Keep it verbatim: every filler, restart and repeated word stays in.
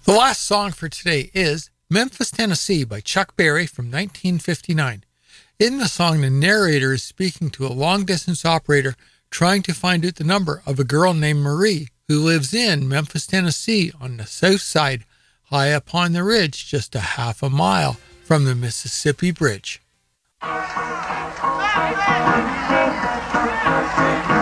The last song for today is Memphis, Tennessee by Chuck Berry from nineteen fifty-nine. In the song, the narrator is speaking to a long-distance operator trying to find out the number of a girl named Marie who lives in Memphis, Tennessee on the south side, high up on the ridge, just a half a mile from the Mississippi Bridge.